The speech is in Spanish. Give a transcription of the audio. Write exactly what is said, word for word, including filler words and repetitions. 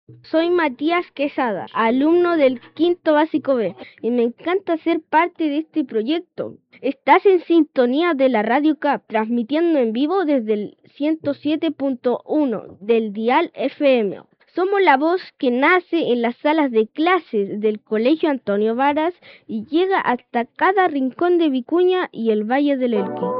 Soy Matías Quesada, alumno del quinto básico B, y me encanta ser parte de este proyecto. Estás en sintonía de la Radio C A P, transmitiendo en vivo desde el ciento siete punto uno del dial F M. Somos la voz que nace en las salas de clases del Colegio Antonio Varas y llega hasta cada rincón de Vicuña y el Valle del Elqui.